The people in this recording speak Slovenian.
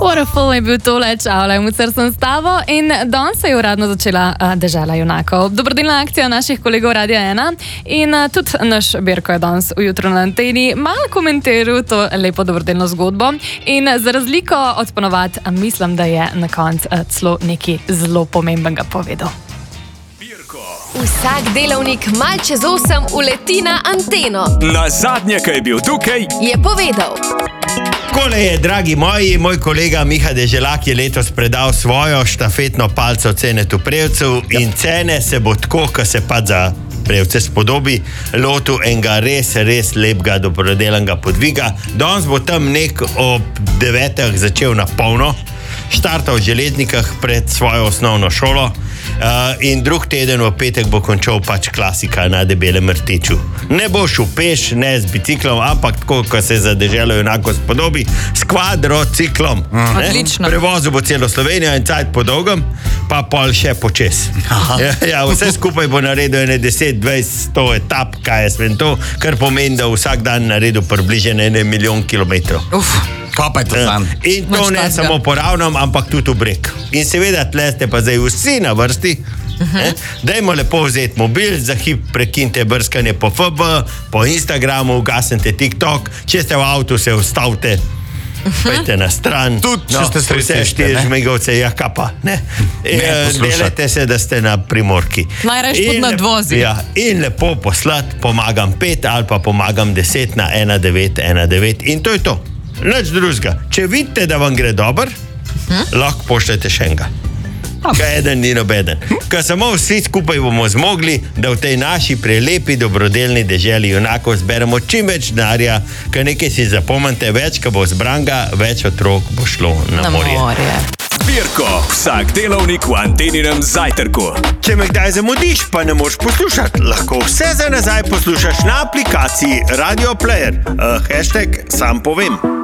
Waterfall je bil tole, čavle, mucer sem s tabo in danes se je uradno začela Dežela junakov. Dobrodelna akcija naših kolegov Radia 1 in tudi naš Birko je danes ujutro na anteni malo komentiral to lepo dobrodelno zgodbo in za razliko od ponovad mislim, da je na koncu celo nekaj zelo pomembnega povedal. Vsak delavnik mal čez 8 uleti na anteno. Na zadnje, ko je bil tukaj, je povedal. Kole je, dragi moji, moj kolega Miha Deželak je letos predal svojo štafetno palco Cenetu Prevcu in Cene se bo tako, ko se pa za Prevce spodobi, lotu enega res lepega dobrodelnega podviga. Danes bo tam nek ob 9. začel na polno, štartal v Železnikah pred svojo osnovno šolo in drug teden v petek bo končal pač klasika na Debelem rteču. Ne bo šel peš, ne z biciklom, ampak tako, ko se za Deželo junakov spodobi, s kvadrociklom. Odlično. Prevozil bo celo Slovenijo in cajt po dolgem, pa pol še počes. Ja, vse skupaj bo naredil 10, 20, 100 etap, kaj jaz vem to, kar pomeni, da vsak dan naredil približno 1 milijon kilometrov. Kaj pa je to sam? In to ne samo po ravnem, ampak tudi v breg. In seveda tle ste pa zdaj vsi na vrsti. Dajmo lepo vzeti mobil, za hip prekinite brskanje po FB, po Instagramu, ugasnite TikTok, če ste v avtu, se ustavite, pojte na stran. Tudi, če ste vse 4 žmigovce, ja kapa. Delajte se, da ste na primorki. Najrajš tudi nadvozi. Ja, in lepo poslati, pomagam 5 ali pa pomagam 10 na 1919. In to je to. Nič drugega. Če vidite, da vam gre dober, lahko pošljete še enega. Kaj eden ni nobeden. Ker samo vsi skupaj bomo zmogli, da v tej naši prelepi dobrodelni deželi junakov zberemo čim več denarja, ker nekaj si zapomnite, več, ko bo zbranga, več otrok bo šlo na morje. Birko, vsak delovnik v Anteninem zajtrku. Če me kdaj zamudiš, pa ne moreš poslušati, lahko vse za nazaj poslušaš na aplikaciji Radio Player. # sam povem.